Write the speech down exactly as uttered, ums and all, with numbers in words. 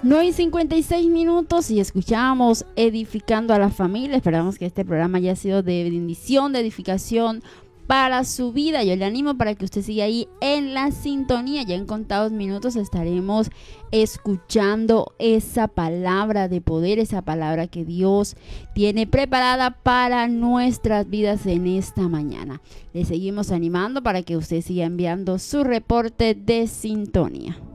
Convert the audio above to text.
nueve y cincuenta y seis minutos y escuchamos Edificando a la Familia. Esperamos que este programa haya sido de bendición, de edificación para su vida. Yo le animo para que usted siga ahí en la sintonía. Ya en contados minutos estaremos escuchando esa palabra de poder, esa palabra que Dios tiene preparada para nuestras vidas en esta mañana. Le seguimos animando para que usted siga enviando su reporte de sintonía.